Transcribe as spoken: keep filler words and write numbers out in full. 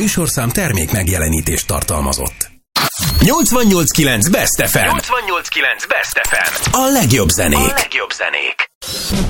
műsorszám termék megjelenítést tartalmazott. nyolcvannyolc kilenc Best ef em. nyolcvannyolc kilenc Best ef em. A legjobb zenék. A legjobb zenék.